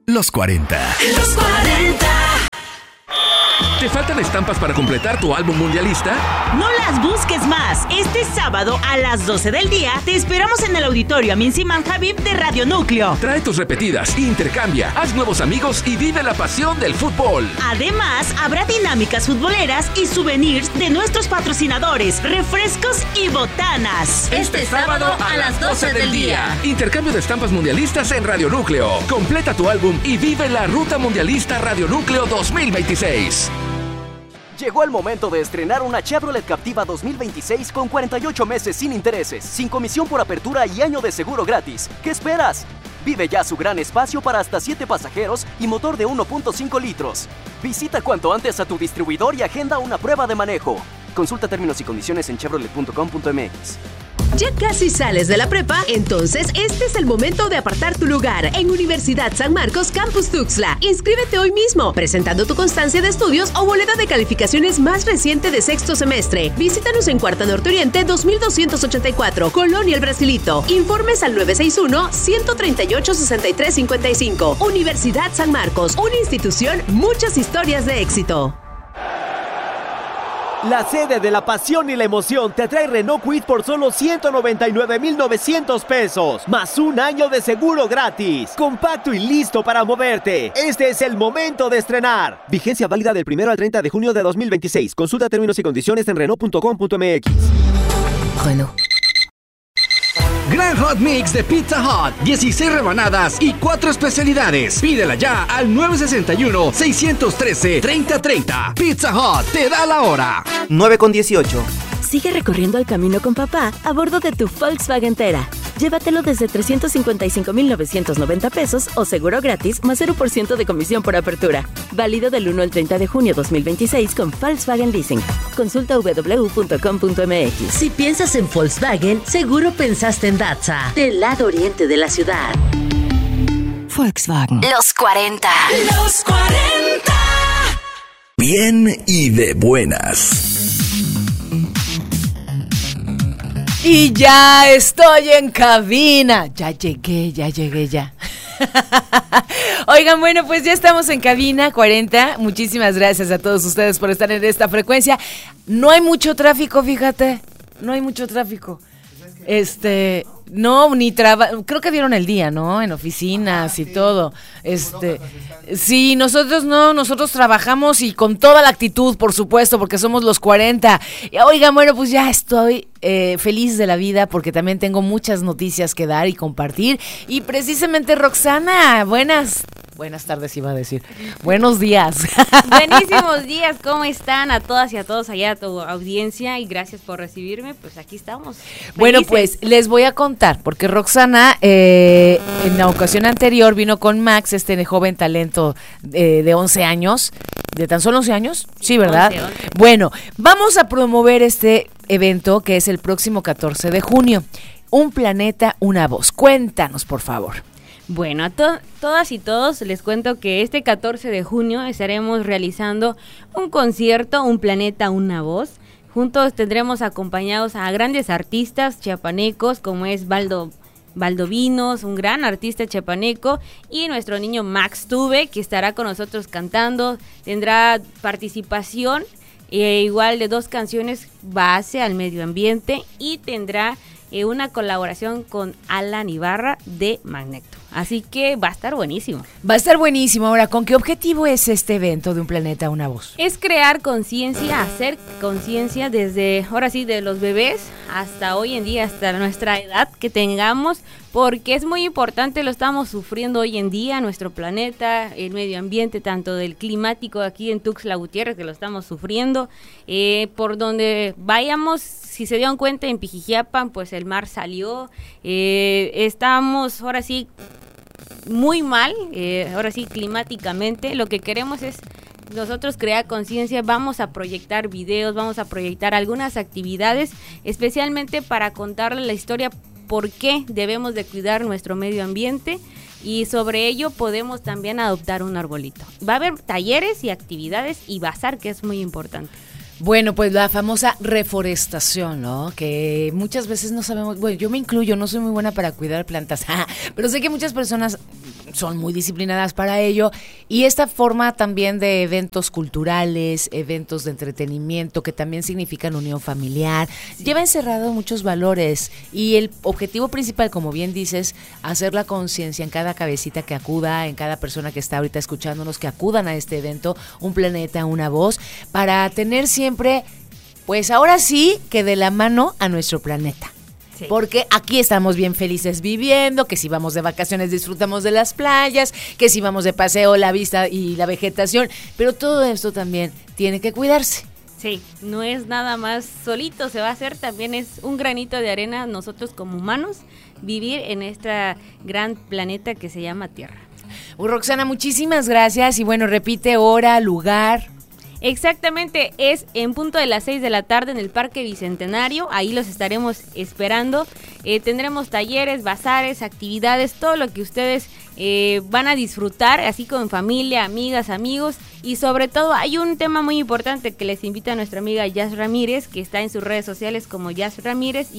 Los 40. Los 40. ¿Te faltan estampas para completar tu álbum mundialista? No las busques más. Este sábado a las 12 del día te esperamos en el auditorio Amin Siman Habib de Radio Núcleo. Trae tus repetidas, intercambia, haz nuevos amigos y vive la pasión del fútbol. Además, habrá dinámicas futboleras y souvenirs de nuestros patrocinadores, refrescos y botanas. Este sábado a las 12 del día. Intercambio de estampas mundialistas en Radio Núcleo. Completa tu álbum y vive la Ruta Mundialista Radio Núcleo 2026. Llegó el momento de estrenar una Chevrolet Captiva 2026 con 48 meses sin intereses, sin comisión por apertura y año de seguro gratis. ¿Qué esperas? Vive ya su gran espacio para hasta 7 pasajeros y motor de 1.5 litros. Visita cuanto antes a tu distribuidor y agenda una prueba de manejo. Consulta términos y condiciones en chevrolet.com.mx. ¿Ya casi sales de la prepa? Entonces este es el momento de apartar tu lugar en Universidad San Marcos Campus Tuxtla. Inscríbete hoy mismo, presentando tu constancia de estudios o boleta de calificaciones más reciente de sexto semestre. Visítanos en Cuarta Norte Oriente 2284, Colonia El Brasilito. Informes al 961-138-6355. Universidad San Marcos, una institución, muchas historias de éxito. La sede de la pasión y la emoción te trae Renault Kwid por solo 199,900 pesos, más un año de seguro gratis. Compacto y listo para moverte. Este es el momento de estrenar. Vigencia válida del 1 al 30 de junio de 2026. Consulta términos y condiciones en Renault.com.mx. Renault. Gran Hot Mix de Pizza Hut, 16 rebanadas y 4 especialidades. Pídela ya al 961-613-3030. Pizza Hut te da la hora. 9:18. Sigue recorriendo el camino con papá a bordo de tu Volkswagen Tera. Llévatelo desde 355,990 pesos o seguro gratis más 0% de comisión por apertura. Válido del 1 al 30 de junio 2026 con Volkswagen Leasing. Consulta www.com.mx. Si piensas en Volkswagen, seguro pensaste en Datza, del lado oriente de la ciudad. Volkswagen. Los 40. Los 40. Bien y de buenas. Y ya estoy en cabina. Ya llegué. Oigan, bueno, pues ya estamos en cabina 40. Muchísimas gracias a todos ustedes por estar en esta frecuencia. No hay mucho tráfico, fíjate. No hay mucho tráfico. No, ni trabajo. Creo que vieron el día, ¿no? En oficinas y todo. Sí, nosotros trabajamos y con toda la actitud, por supuesto, porque somos los 40. Y, oigan, bueno, pues ya estoy feliz de la vida porque también tengo muchas noticias que dar y compartir. Y precisamente, Roxana, buenas tardes iba a decir. Buenos días. Buenísimos días, ¿cómo están? A todas y a todos allá, a tu audiencia, y gracias por recibirme, pues aquí estamos. Bueno, pues les voy a contar, porque Roxana en la ocasión anterior vino con Max, este joven talento de 11 años, de tan solo 11 años, sí, ¿verdad? 11. Bueno, vamos a promover este evento que es el próximo 14 de junio. Un planeta, una voz. Cuéntanos, por favor. Bueno, a todas y todos les cuento que este 14 de junio estaremos realizando un concierto, Un Planeta, Una Voz. Juntos tendremos acompañados a grandes artistas chiapanecos como es Valdovinos, un gran artista chiapaneco, y nuestro niño Max Tuve, que estará con nosotros cantando. Tendrá participación igual de 2 canciones base al medio ambiente y tendrá una colaboración con Alan Ibarra de Magneto. Así que va a estar buenísimo. Va a estar buenísimo. Ahora, ¿con qué objetivo es este evento de Un Planeta, Una Voz? Es crear conciencia, hacer conciencia desde, ahora sí, de los bebés hasta hoy en día, hasta nuestra edad que tengamos, porque es muy importante, lo estamos sufriendo hoy en día, nuestro planeta, el medio ambiente, tanto del climático aquí en Tuxtla Gutiérrez, que lo estamos sufriendo, por donde vayamos. Si se dieron cuenta, en Pijijiapan, pues el mar salió, estamos ahora sí muy mal, ahora sí climáticamente. Lo que queremos es nosotros crear conciencia, vamos a proyectar videos, vamos a proyectar algunas actividades, especialmente para contarle la historia por qué debemos de cuidar nuestro medio ambiente, y sobre ello podemos también adoptar un arbolito. Va a haber talleres y actividades y bazar, que es muy importante. Bueno, pues la famosa reforestación, ¿no? Que muchas veces no sabemos, bueno, yo me incluyo, no soy muy buena para cuidar plantas, pero sé que muchas personas son muy disciplinadas para ello, y esta forma también de eventos culturales, eventos de entretenimiento que también significan unión familiar, lleva encerrado muchos valores, y el objetivo principal, como bien dices, hacer la conciencia en cada cabecita que acuda, en cada persona que está ahorita escuchándonos, que acudan a este evento, un planeta, una voz, para tener siempre, pues ahora sí, que de la mano a nuestro planeta. Sí. Porque aquí estamos bien felices viviendo, que si vamos de vacaciones disfrutamos de las playas, que si vamos de paseo la vista y la vegetación, pero todo esto también tiene que cuidarse. Sí, no es nada más solito, se va a hacer, también es un granito de arena nosotros como humanos vivir en este gran planeta que se llama Tierra. Roxana, muchísimas gracias y bueno, repite hora, lugar. Exactamente, es en punto de las 6 de la tarde en el Parque Bicentenario, ahí los estaremos esperando. Tendremos talleres, bazares, actividades, todo lo que ustedes van a disfrutar, así como en familia, amigas, amigos, y sobre todo hay un tema muy importante que les invita a nuestra amiga Jazz Ramírez, que está en sus redes sociales como Jazz Ramírez,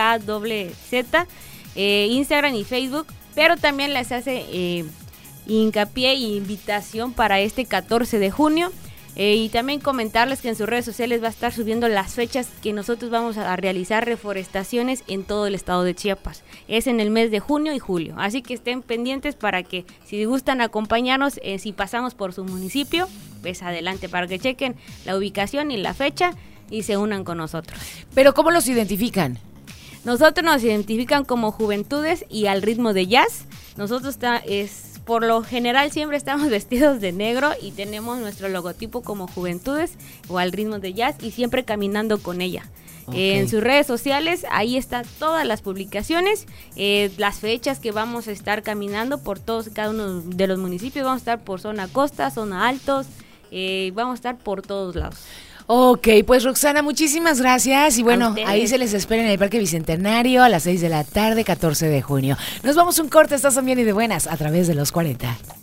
YAZZ, Instagram y Facebook, pero también les hace hincapié e invitación para este 14 de junio. Y también comentarles que en sus redes sociales va a estar subiendo las fechas que nosotros vamos a realizar reforestaciones en todo el estado de Chiapas. Es en el mes de junio y julio, así que estén pendientes para que si gustan acompañarnos, si pasamos por su municipio, pues adelante, para que chequen la ubicación y la fecha y se unan con nosotros. ¿Pero cómo los identifican? Nosotros nos identifican como Juventudes y al ritmo de jazz. Nosotros por lo general siempre estamos vestidos de negro y tenemos nuestro logotipo como Juventudes o al ritmo de jazz y siempre caminando con ella. Okay. En sus redes sociales, ahí están todas las publicaciones, las fechas que vamos a estar caminando por cada uno de los municipios. Vamos a estar por zona costa, zona altos, vamos a estar por todos lados. Ok, pues Roxana, muchísimas gracias y bueno, ahí se les espera en el Parque Bicentenario a las 6 de la tarde, 14 de junio. Nos vamos a un corte, estás bien y de buenas a través de los 40.